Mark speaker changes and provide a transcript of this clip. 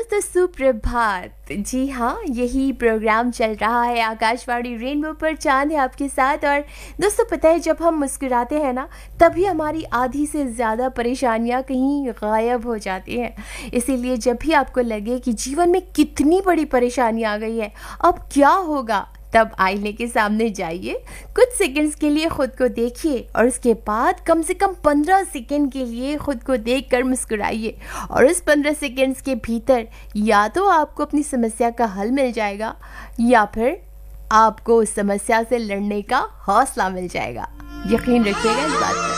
Speaker 1: दोस्तों सुप्रभात। जी हाँ, यही प्रोग्राम चल रहा है आकाशवाणी रेनबो पर, चांद है आपके साथ। और दोस्तों पता है, जब हम मुस्कुराते हैं ना, तभी हमारी आधी से ज़्यादा परेशानियाँ कहीं गायब हो जाती हैं। इसीलिए जब भी आपको लगे कि जीवन में कितनी बड़ी परेशानी आ गई है, अब क्या होगा, तब आईने के सामने जाइए, कुछ सेकंड्स के लिए खुद को देखिए और उसके बाद कम से कम 15 सेकंड के लिए खुद को देखकर मुस्कुराइए। और उस 15 सेकंड्स के भीतर या तो आपको अपनी समस्या का हल मिल जाएगा या फिर आपको उस समस्या से लड़ने का हौसला मिल जाएगा। यकीन रखिएगा इस बात पर।